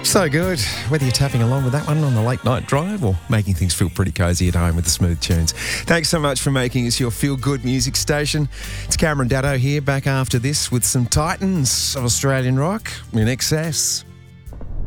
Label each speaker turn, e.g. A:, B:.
A: So good. Whether you're tapping along with that one on the late night drive or making things feel pretty cosy at home with the smooth tunes. Thanks so much for making us your feel-good music station. It's Cameron Daddo here, back after this with some titans of Australian rock in excess.